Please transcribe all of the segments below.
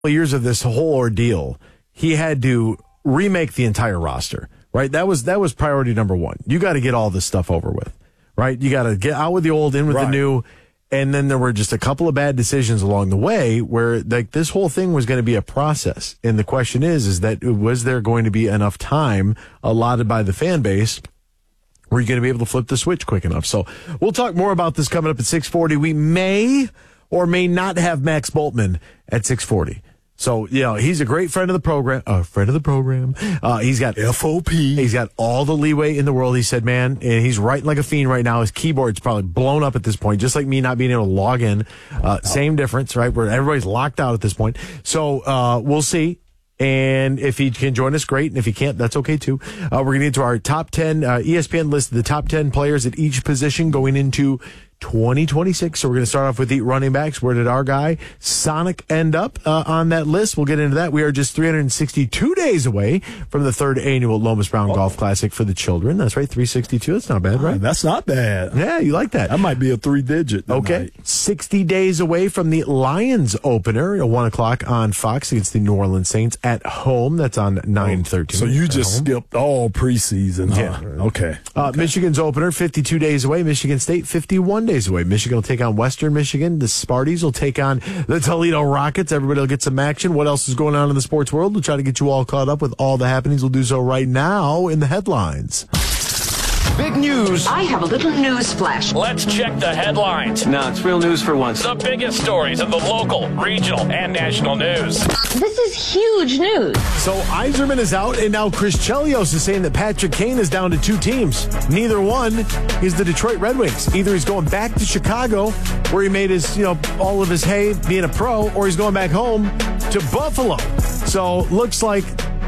years of this whole ordeal, he had to remake the entire roster, right? That was priority number one. You got to get all this stuff over with, right? You got to get out with the old, in with the new. And then there were just a couple of bad decisions along the way where like this whole thing was going to be a process. And the question is that was there going to be enough time allotted by the fan base? Were you going to be able to flip the switch quick enough? So we'll talk more about this coming up at 6:40. We may or may not have Max Bultman at 6:40. So, he's a great friend of the program. He's got FOP. He's got all the leeway in the world. He said, man, and he's writing like a fiend right now. His keyboard's probably blown up at this point, just like me not being able to log in. Same difference, right? Where everybody's locked out at this point. So, we'll see. And if he can join us, great. And if he can't, that's okay too. We're going to get to our top 10, ESPN list of the top 10 players at each position going into 2026. So we're going to start off with the running backs. Where did our guy Sonic end up on that list? We'll get into that. We are just 362 days away from the third annual Lomas Brown Golf Classic for the children. That's right, 362. That's not bad, right? That's not bad. Yeah, you like that. That might be a 3-digit. Okay. 60 days away from the Lions opener at 1 o'clock on Fox against the New Orleans Saints at home. That's on 9:13. So you just skipped all preseason, huh? Yeah. Okay. Michigan's opener, 52 days away. Michigan State, 51 days away. Michigan will take on Western Michigan. The Sparties will take on the Toledo Rockets. Everybody will get some action. What else is going on in the sports world? We'll try to get you all caught up with all the happenings. We'll do so right now in the headlines. Big news. I have a little news flash. Let's check the headlines. No, it's real news for once. The biggest stories of the local, regional, and national news. This is huge news. So Iserman is out, and now Chris Chelios is saying that Patrick Kane is down to two teams. Neither one is the Detroit Red Wings. Either he's going back to Chicago, where he made his, all of his hay being a pro, or he's going back home to Buffalo. So looks like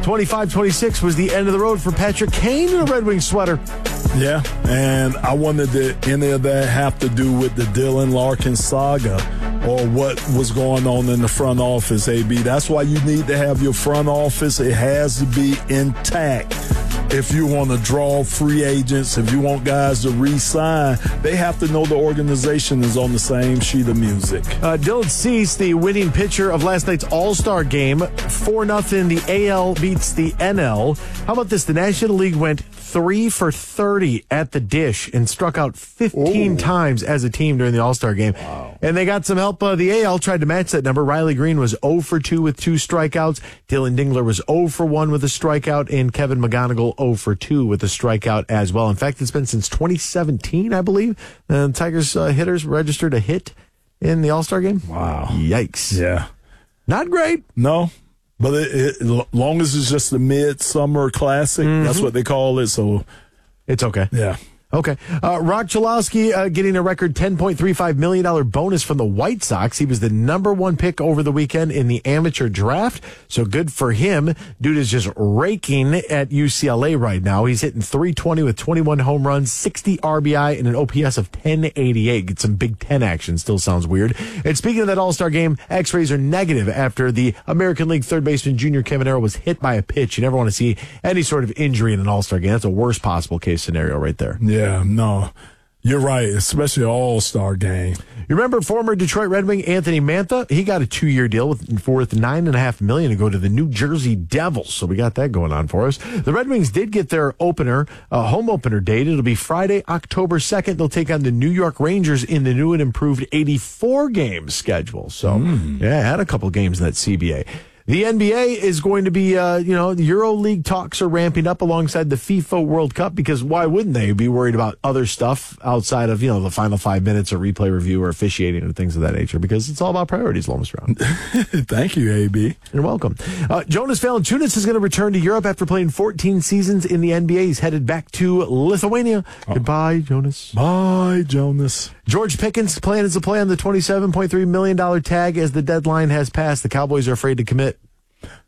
25-26 was the end of the road for Patrick Kane in a Red Wings sweater. Yeah, and I wondered did any of that have to do with the Dylan Larkin saga or what was going on in the front office, AB? That's why you need to have your front office. It has to be intact. If you want to draw free agents, if you want guys to re-sign, they have to know the organization is on the same sheet of music. Dylan Cease, the winning pitcher of last night's All-Star game, 4-0, the AL beats the NL. How about this? The National League went 3 for 30 at the dish and struck out 15 times as a team during the All-Star game. Wow. And they got some help. The AL tried to match that number. Riley Green was 0 for 2 with 2 strikeouts. Dylan Dingler was 0 for 1 with a strikeout. And Kevin McGonigal 0 for 2 with a strikeout as well. In fact, it's been since 2017, I believe. The Tigers hitters registered a hit in the All-Star game. Wow. Yikes. Yeah. Not great. No. But as long as it's just the Midsummer Classic, that's what they call it. So it's okay. Yeah. Okay. Rock Chalowski getting a record $10.35 million bonus from the White Sox. He was the number 1 pick over the weekend in the amateur draft. So good for him. Dude is just raking at UCLA right now. He's hitting .320 with 21 home runs, 60 RBI, and an OPS of 1088. Get some Big Ten action. Still sounds weird. And speaking of that All-Star game, X-rays are negative after the American League third baseman Junior Caminero was hit by a pitch. You never want to see any sort of injury in an All-Star game. That's a worst possible case scenario right there. Yeah, no, you're right, especially an all-star game. You remember former Detroit Red Wing Anthony Mantha? He got a 2-year deal worth $9.5 million to go to the New Jersey Devils. So we got that going on for us. The Red Wings did get their home opener date. It'll be Friday, October 2nd. They'll take on the New York Rangers in the new and improved 84-game schedule. So, had a couple games in that CBA. The NBA is going to be, the EuroLeague talks are ramping up alongside the FIFA World Cup because why wouldn't they be worried about other stuff outside of, the final 5 minutes or replay review or officiating or things of that nature because it's all about priorities, Lomas Brown. Thank you, AB. You're welcome. Jonas Valanciunas is going to return to Europe after playing 14 seasons in the NBA. He's headed back to Lithuania. Goodbye, Jonas. Bye, Jonas. George Pickens' plan is to play on the $27.3 million tag as the deadline has passed. The Cowboys are afraid to commit.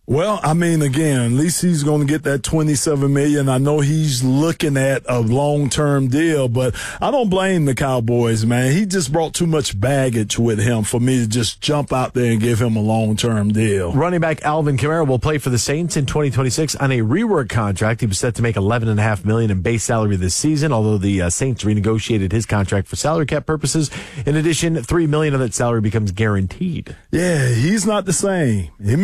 Well, I mean, again, at least he's going to get that $27 million. I know he's looking at a long-term deal, but I don't blame the Cowboys, man. He just brought too much baggage with him for me to just jump out there and give him a long-term deal. Running back Alvin Kamara will play for the Saints in 2026 on a rework contract. He was set to make $11.5 million in base salary this season, although the Saints renegotiated his contract for salary cap purposes. In addition, $3 million of that salary becomes guaranteed. Yeah, he's not the same.